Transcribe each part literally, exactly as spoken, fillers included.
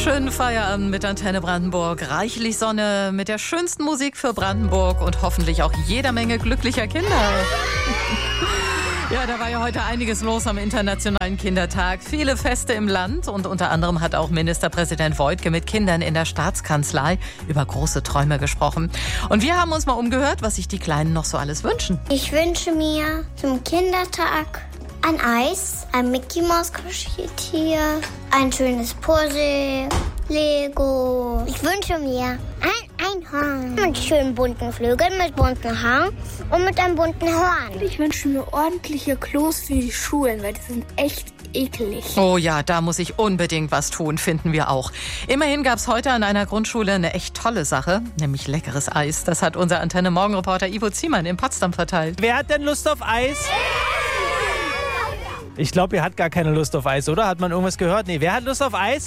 Schönen Feierabend mit Antenne Brandenburg. Reichlich Sonne mit der schönsten Musik für Brandenburg und hoffentlich auch jeder Menge glücklicher Kinder. Ja, da war ja heute einiges los am Internationalen Kindertag. Viele Feste im Land und unter anderem hat auch Ministerpräsident Woidke mit Kindern in der Staatskanzlei über große Träume gesprochen. Und wir haben uns mal umgehört, was sich die Kleinen noch so alles wünschen. Ich wünsche mir zum Kindertag ein Eis, ein Mickey-Maus-Kuscheltier, ein schönes Puzzle, Lego. Ich wünsche mir ein Einhorn mit schönen bunten Flügeln, mit bunten Haaren und mit einem bunten Horn. Ich wünsche mir ordentliche Klos für die Schulen, weil die sind echt eklig. Oh ja, da muss ich unbedingt was tun, finden wir auch. Immerhin gab es heute an einer Grundschule eine echt tolle Sache, nämlich leckeres Eis. Das hat unser Antenne-Morgen-Reporter Ivo Ziemann in Potsdam verteilt. Wer hat denn Lust auf Eis? Ich glaube, ihr hat gar keine Lust auf Eis, oder? Hat man irgendwas gehört? Nee, wer hat Lust auf Eis?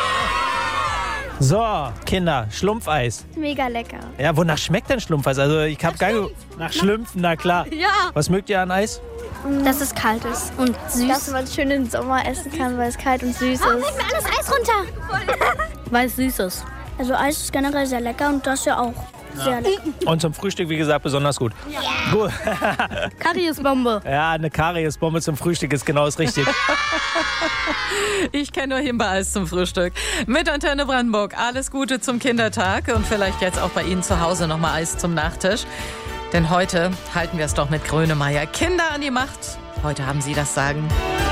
So, Kinder, Schlumpfeis. Mega lecker. Ja, wonach schmeckt denn Schlumpfeis? Also ich habe gar nicht... Nach Schlümpfen, na klar. Ja. Was mögt ihr an Eis? Dass es kalt ist und süß. Dass man schön im Sommer essen kann, weil es kalt und süß ist. Oh, bring mir alles Eis runter. Weil es süß ist. Also Eis ist generell sehr lecker und das ja auch. Sehr lecker. Und zum Frühstück, wie gesagt, besonders gut. Ja. Gut. Kariusbombe. Ja, eine Kariusbombe zum Frühstück ist genau das Richtige. Ich kenne nur Himbeereis zum Frühstück. Mit Antenne Brandenburg alles Gute zum Kindertag und vielleicht jetzt auch bei Ihnen zu Hause nochmal Eis zum Nachtisch. Denn heute halten wir es doch mit Grönemeyer. Kinder an die Macht. Heute haben Sie das Sagen.